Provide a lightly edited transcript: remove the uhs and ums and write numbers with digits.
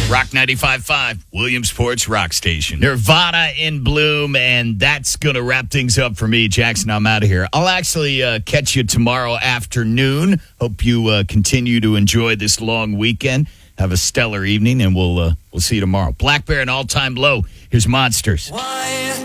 Rock 95.5, Williamsport's Rock Station. Nirvana in Bloom, and that's going to wrap things up for me, Jackson. I'm out of here. I'll actually catch you tomorrow afternoon. Hope you continue to enjoy this long weekend. Have a stellar evening, and we'll see you tomorrow. Black Bear and All Time Low. Here's Monsters. Why